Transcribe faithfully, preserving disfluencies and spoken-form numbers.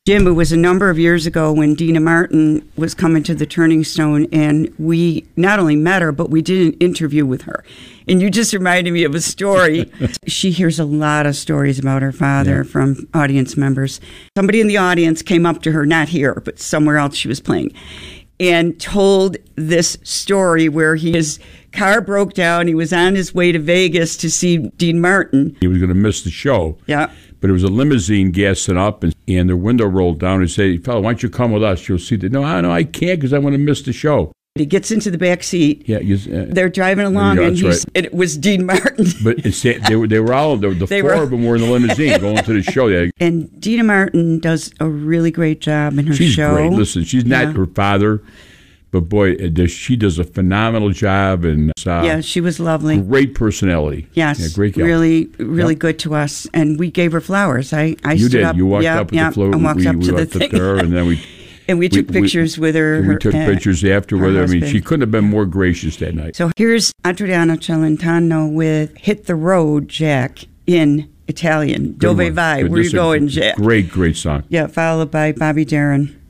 Jim, it was a number of years ago when Deana Martin was coming to the Turning Stone, and we not only met her, but we did an interview with her. And you just reminded me of a story. She hears a lot of stories about her father yeah. from audience members. Somebody in the audience came up to her, not here, but somewhere else she was playing, and told this story where he, his car broke down. He was on his way to Vegas to see Deana Martin. He was going to miss the show. Yeah. But it was a limousine gassing up, and, and their window rolled down and said, "Fella, why don't you come with us? You'll see that." No, I no, I can't because I want to miss the show. He gets into the back seat. Yeah, you, uh, they're driving along, and, he's, right. and it was Deana Martin. But it's, they were they were all the, the they four were, of them were in the limousine going to the show. Yeah. And Deana Martin does a really great job in her she's show. She's great. Listen, she's not yeah. her father. But boy, she does a phenomenal job, and uh, yeah, she was lovely. Great personality. Yes, yeah, great. Really, really yep. good to us, and we gave her flowers. I, I you stood did. up. You walked yeah, up with yeah, the float. I walked we, up we to walked the up to her, and then we and we took we, pictures with her. We her, took uh, pictures afterward. I mean, husband. she couldn't have been more gracious that night. So here's Adriano Celentano with "Hit the Road, Jack" in Italian. Dove vai? Where you going, Jack? Great, great song. Yeah, followed by Bobby Darin.